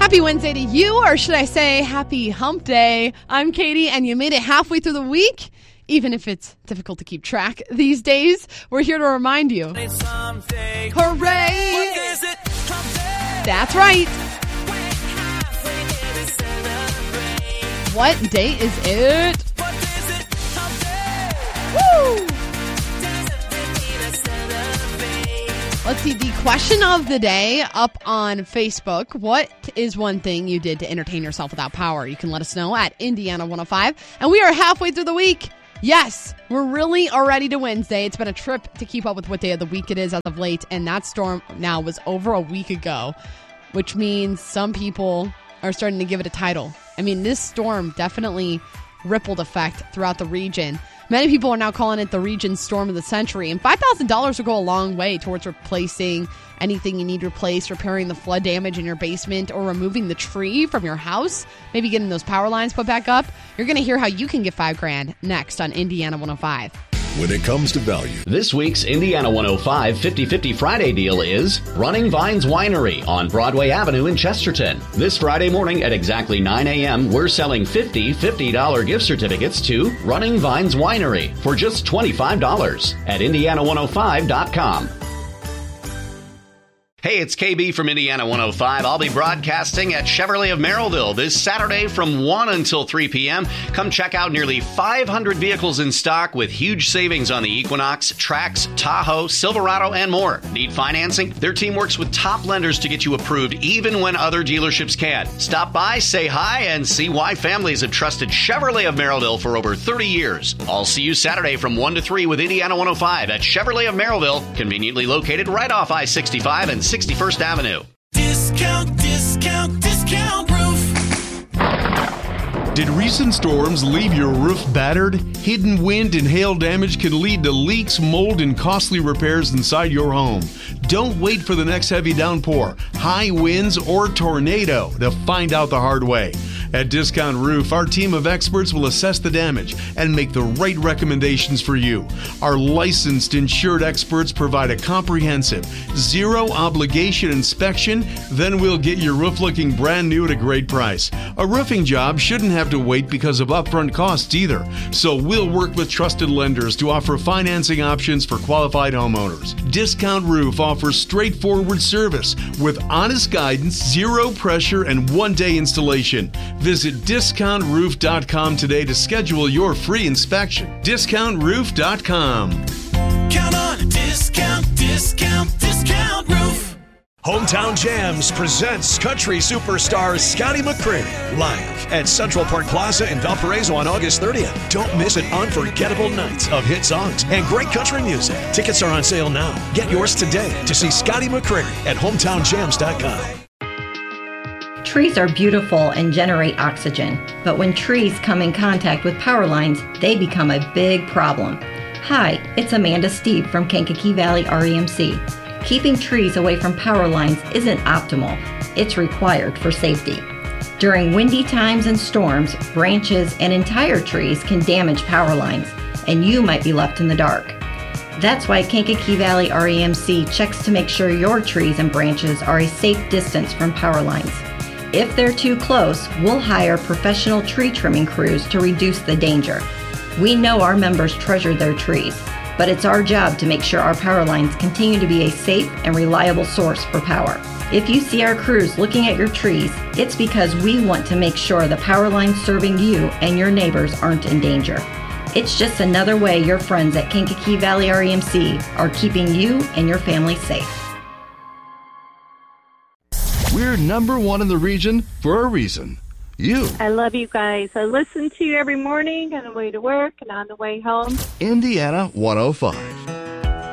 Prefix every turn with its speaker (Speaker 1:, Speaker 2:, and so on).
Speaker 1: Happy Wednesday to you, or should I say happy hump day. I'm Katie, and you made it halfway through the week. Even if it's difficult to keep track these days, we're here to remind you. Hooray! That's right. What day is it? Woo! Let's see, the question of the day up on Facebook. What is one thing you did to entertain yourself without power? You can let us know at Indiana 105. And we are halfway through the week. Yes, we're really already to Wednesday. It's been a trip to keep up with what day of the week it is as of late. And that storm now was over a week ago, which means some people are starting to give it a title. I mean, this storm definitely rippled effect throughout the region. Many people are now calling it the region's storm of the century, and $5,000 will go a long way towards replacing anything you need replaced, repairing the flood damage in your basement, or removing the tree from your house, maybe getting those power lines put back up. You're going to hear how you can get $5,000 next on Indiana 105.
Speaker 2: When it comes to value.
Speaker 3: This week's Indiana 105 50-50 Friday deal is Running Vines Winery on Broadway Avenue in Chesterton. This Friday morning at exactly 9 a.m., we're selling $50 gift certificates to Running Vines Winery for just $25 at Indiana105.com. Hey, it's KB from Indiana 105. I'll be broadcasting at Chevrolet of Merrillville this Saturday from 1 until 3 p.m. Come check out nearly 500 vehicles in stock with huge savings on the Equinox, Trax, Tahoe, Silverado, and more. Need financing? Their team works with top lenders to get you approved even when other dealerships can't. Stop by, say hi, and see why families have trusted Chevrolet of Merrillville for over 30 years. I'll see you Saturday from 1 to 3 with Indiana 105 at Chevrolet of Merrillville, conveniently located right off I-65 and 61st Avenue.
Speaker 4: Discount Roof.
Speaker 5: Did recent storms leave your roof battered? Hidden wind and hail damage can lead to leaks, mold, and costly repairs inside your home. Don't wait for the next heavy downpour, high winds, or tornado to find out the hard way. At Discount Roof, our team of experts will assess the damage and make the right recommendations for you. Our licensed, insured experts provide a comprehensive, zero-obligation inspection, then we'll get your roof looking brand new at a great price. A roofing job shouldn't have to wait because of upfront costs either, so we'll work with trusted lenders to offer financing options for qualified homeowners. Discount Roof offers straightforward service with honest guidance, zero pressure, and one-day installation. Visit discountroof.com today to schedule your free inspection. Discountroof.com.
Speaker 4: Count on a discount Roof.
Speaker 6: Hometown Jams presents country superstar Scotty McCreery live at Central Park Plaza in Valparaiso on August 30th. Don't miss an unforgettable night of hit songs and great country music. Tickets are on sale now. Get yours today to see Scotty McCreery at hometownjams.com.
Speaker 7: Trees are beautiful and generate oxygen, but when trees come in contact with power lines, they become a big problem. Hi, it's Amanda Steve from Kankakee Valley REMC. Keeping trees away from power lines isn't optimal. It's required for safety. During windy times and storms, branches and entire trees can damage power lines, and you might be left in the dark. That's why Kankakee Valley REMC checks to make sure your trees and branches are a safe distance from power lines. If they're too close, we'll hire professional tree trimming crews to reduce the danger. We know our members treasure their trees, but it's our job to make sure our power lines continue to be a safe and reliable source for power. If you see our crews looking at your trees, it's because we want to make sure the power lines serving you and your neighbors aren't in danger. It's just another way your friends at Kankakee Valley REMC are keeping you and your family safe.
Speaker 8: We're number one in the region for a reason. You.
Speaker 9: I love you guys. I listen to you every morning on the way to work and on the way home.
Speaker 8: Indiana 105.